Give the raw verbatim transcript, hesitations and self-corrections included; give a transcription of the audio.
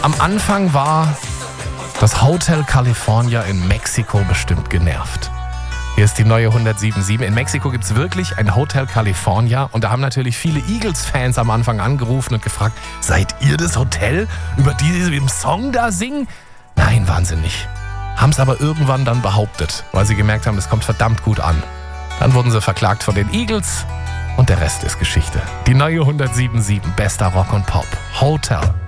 Am Anfang war das Hotel California in Mexiko bestimmt genervt. Hier ist die neue hundertsieben Komma sieben. In Mexiko gibt es wirklich ein Hotel California und da haben natürlich viele Eagles-Fans am Anfang angerufen und gefragt, seid ihr das Hotel, über die sie im Song da singen? Nein, waren sie nicht. Haben es aber irgendwann dann behauptet, weil sie gemerkt haben, es kommt verdammt gut an. Dann wurden sie verklagt von den Eagles und der Rest ist Geschichte. Die neue hundertsieben Komma sieben, bester Rock und Pop. Hotel.